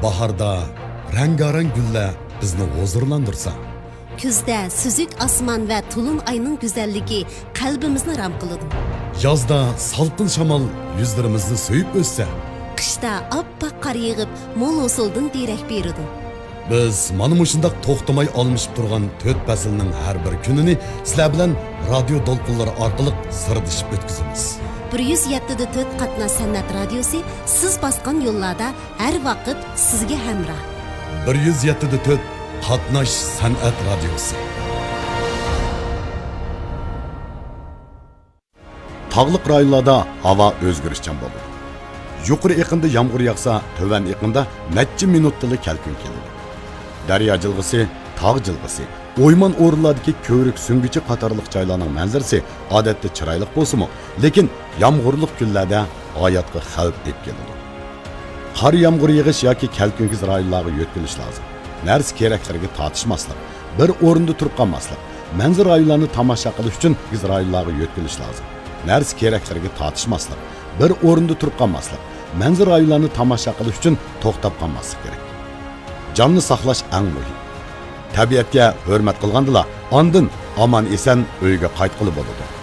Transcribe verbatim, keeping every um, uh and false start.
Baharda rengarenk güller bizni huzurlandırsa. Kuzda süzük asman ve tulum ayının güzelliği kalbimizni ram kılıdı. Yazda salqin shamol yüzlerimizni so'yib o'tsa. Qishda oppoq qor yig'ib, mo'l usuldan derak berdi. Biz mana mushundaq to'xtamay almishib turgan to'rt faslning har bir kunini sizlar bilan radio to'lqinlari orqali sirdishib o'tkazamiz. bir yuz yetti da to'rt qatnash san'at radiosi siz bosgan yo'llarda har vaqt sizga hamroh. bir yuz yetti da to'rt qatnash san'at radiosi. Tağlıq rayonlarda hava özgürüşçan bo'ladi. Yuqori iqimda yomg'ir yog'sa, tovan iqimda necha minutdalik kelkun keladi. Daryo jilg'isi, tog' jilg'isi, o'yman o'rinlardagi ko'rik sungichi qatorliq joylarning manzarasi odatda chiroyli bo'lsa-mu, lekin yomg'irlik kunlarda hayotga xavf deb keladi. Qor yomg'ir yig'ish yoki kelkunkiz rayonlarga yo'tkilish lozim. Narsa keraklarga tortishmaslik, bir o'rinda turib qolmaslik, manzar rayonlarni tomosha qilish uchun biz rayonlarga yo'tkilish lozim. Narsa keraklarga tortishmaslik, bir o'rinda turib qolmaslik, manzar rayonlarni tomosha qilish uchun to'xtab qolmaslik kerak. Jonni saqlash eng muhim. Tabiatga hurmat qilgandila, ondan omon eson uyga qaytqili bo'ladi.